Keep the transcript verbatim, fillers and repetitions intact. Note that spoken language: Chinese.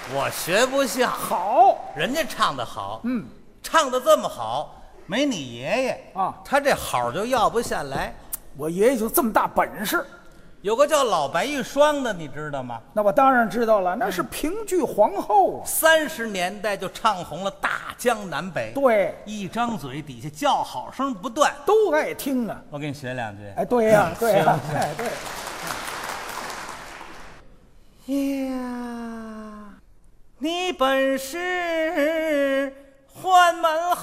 我学不像， 好， 人家唱的好， 嗯， 唱的这么好，没你爷爷啊他这好就要不下来。 我爷爷就这么大本事， 有个叫老白玉霜的，你知道吗？ 那我当然知道了，那是评剧皇后啊。 三十年代就唱红了大江南北， 对， 一张嘴底下叫好声不断。 都爱听啊。 我给你学两句。 哎，对呀、对呀、 行哎，对。 呀，你本是宦门